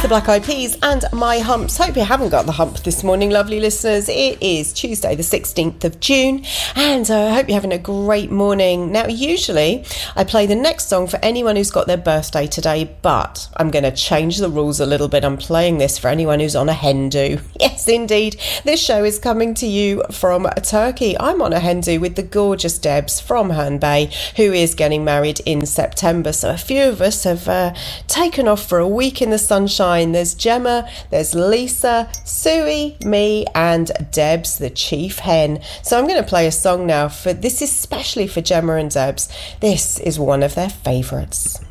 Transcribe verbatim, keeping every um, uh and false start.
Black Eyed Peas and My Humps. Hope you haven't got the hump this morning, lovely listeners. It is Tuesday the sixteenth of June, and uh, I hope you're having a great morning. Now, usually I play the next song for anyone who's got their birthday today, but I'm going to change the rules a little bit. I'm playing this for anyone who's on a hen do. Yes, indeed. This show is coming to you from Turkey. I'm on a hen do with the gorgeous Debs from Herne Bay, who is getting married in September. So a few of us have uh, taken off for a week in the sunshine. There's Gemma, there's Lisa, Suey, me, and Debs, the chief hen. So I'm going to play a song now for this, is especially for Gemma and Debs. This is one of their favourites.